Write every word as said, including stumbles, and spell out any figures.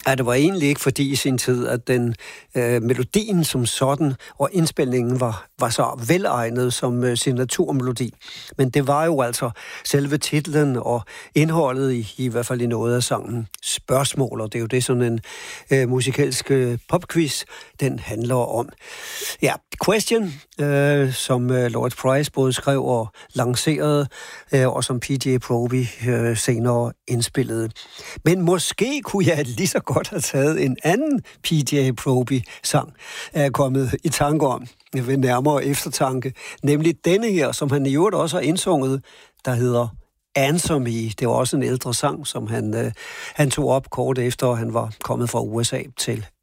Ja, det var egentlig ikke fordi i sin tid, at den øh, melodien som sådan og indspilningen var, var så velegnet som øh, signaturmelodi. Men det var jo altså selve titlen og indholdet i, i hvert fald i noget af sangen Spørgsmål, og det er jo det sådan en øh, musikalsk øh, popquiz, den handler om. Ja, Question, øh, som øh, Lloyd Price både skrev og lancerede, øh, og som P J Proby øh, senere indspillede. Men måske kunne jeg lige så godt have taget en anden P J Proby-sang, er kommet i tanke om ved nærmere eftertanke, nemlig denne her, som han i øvrigt også har indsunget, der hedder Answer Me. Det var også en ældre sang, som han, øh, han tog op kort efter, han var kommet fra U S A til